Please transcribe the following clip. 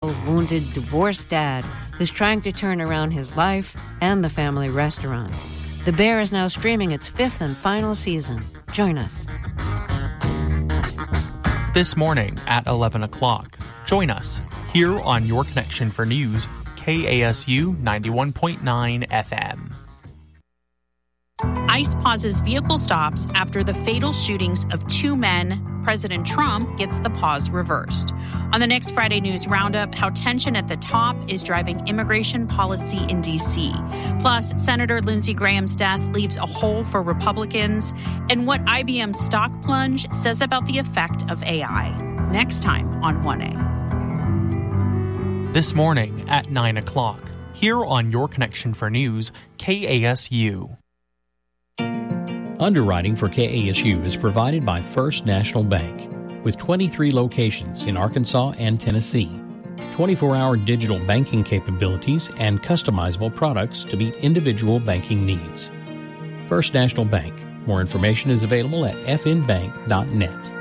wounded, divorced dad who's trying to turn around his life and the family restaurant. The Bear is now streaming its 5th and final season. Join us. This morning at 11 o'clock. Join us here on Your Connection for News, KASU 91.9 FM. ICE pauses vehicle stops after the fatal shootings of 2 men. President Trump gets the pause reversed. On the next Friday News Roundup, how tension at the top is driving immigration policy in D.C. Plus, Senator Lindsey Graham's death leaves a hole for Republicans, and what IBM's stock plunge says about the effect of AI. Next time on 1A. This morning at 9 o'clock, here on Your Connection for News, KASU. Underwriting for KASU is provided by First National Bank, with 23 locations in Arkansas and Tennessee, 24-hour digital banking capabilities, and customizable products to meet individual banking needs. First National Bank. More information is available at fnbank.net.